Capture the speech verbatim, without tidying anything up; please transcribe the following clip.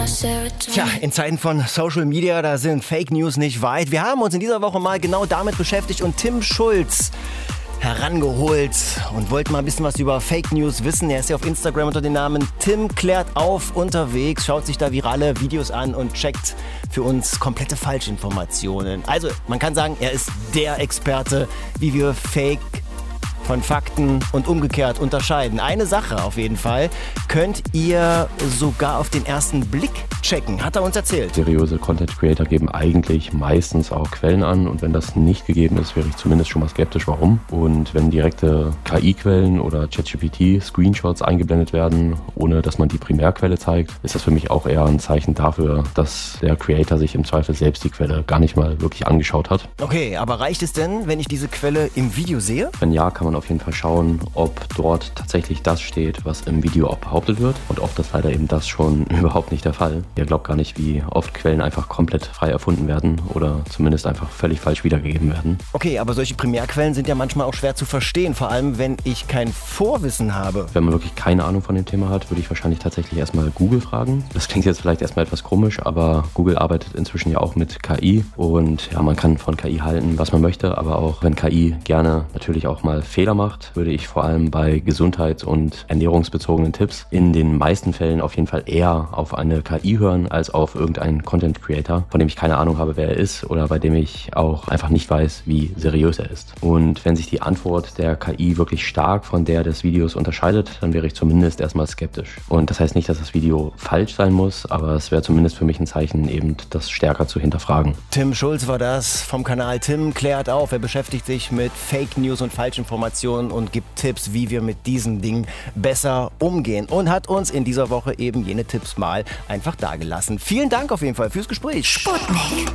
Tja, in Zeiten von Social Media, da sind Fake News nicht weit. Wir haben uns in dieser Woche mal genau damit beschäftigt und Tim Schulz herangeholt und wollten mal ein bisschen was über Fake News wissen. Er ist ja auf Instagram unter dem Namen Tim klärt auf unterwegs, schaut sich da virale Videos an und checkt für uns komplette Falschinformationen. Also man kann sagen, er ist der Experte, wie wir Fake von Fakten und umgekehrt unterscheiden. Eine Sache auf jeden Fall könnt ihr sogar auf den ersten Blick checken, hat er uns erzählt. Seriöse Content Creator geben eigentlich meistens auch Quellen an und wenn das nicht gegeben ist, wäre ich zumindest schon mal skeptisch, warum. Und wenn direkte K I-Quellen oder ChatGPT Screenshots eingeblendet werden, ohne dass man die Primärquelle zeigt, ist das für mich auch eher ein Zeichen dafür, dass der Creator sich im Zweifel selbst die Quelle gar nicht mal wirklich angeschaut hat. Okay, aber reicht es denn, wenn ich diese Quelle im Video sehe? Wenn ja, kann man auf jeden Fall schauen, ob dort tatsächlich das steht, was im Video auch behauptet wird. Und oft ist leider eben das schon überhaupt nicht der Fall. Ihr glaubt gar nicht, wie oft Quellen einfach komplett frei erfunden werden oder zumindest einfach völlig falsch wiedergegeben werden. Okay, aber solche Primärquellen sind ja manchmal auch schwer zu verstehen, vor allem wenn ich kein Vorwissen habe. Wenn man wirklich keine Ahnung von dem Thema hat, würde ich wahrscheinlich tatsächlich erstmal Google fragen. Das klingt jetzt vielleicht erstmal etwas komisch, aber Google arbeitet inzwischen ja auch mit K I und ja, man kann von K I halten, was man möchte, aber auch wenn K I gerne natürlich auch mal Fehler macht, würde ich vor allem bei gesundheits- und ernährungsbezogenen Tipps in den meisten Fällen auf jeden Fall eher auf eine K I hören, als auf irgendeinen Content Creator, von dem ich keine Ahnung habe, wer er ist oder bei dem ich auch einfach nicht weiß, wie seriös er ist. Und wenn sich die Antwort der K I wirklich stark von der des Videos unterscheidet, dann wäre ich zumindest erstmal skeptisch. Und das heißt nicht, dass das Video falsch sein muss, aber es wäre zumindest für mich ein Zeichen, eben das stärker zu hinterfragen. Tim Schulz war das vom Kanal Tim klärt auf. Er beschäftigt sich mit Fake News und Falschinformationen und gibt Tipps, wie wir mit diesen Dingen besser umgehen. Und hat uns in dieser Woche eben jene Tipps mal einfach dagelassen. Vielen Dank auf jeden Fall fürs Gespräch. Sputnik.